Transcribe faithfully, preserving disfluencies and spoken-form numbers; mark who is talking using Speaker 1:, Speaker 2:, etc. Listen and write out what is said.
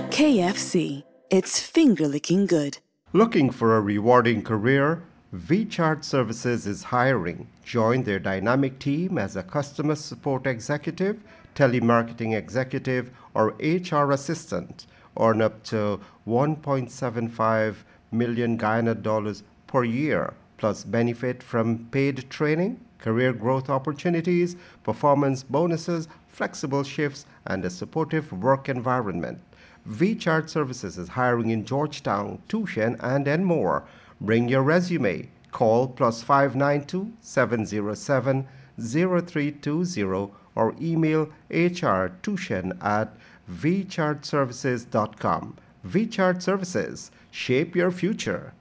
Speaker 1: K F C. It's finger-licking good.
Speaker 2: Looking for a rewarding career? VChart Services is hiring. Join their dynamic team as a customer support executive, telemarketing executive, or H R assistant. Earn up to one point seven five million Guyana dollars per year, plus benefit from paid training, career growth opportunities, performance bonuses, flexible shifts, and a supportive work environment. VChart Services is hiring in Georgetown, Tucson, and and more. Bring your resume. Call plus five nine two, seven zero seven, zero three two zero or email hrtushan at v chart services dot com. VChart Services. Shape your future.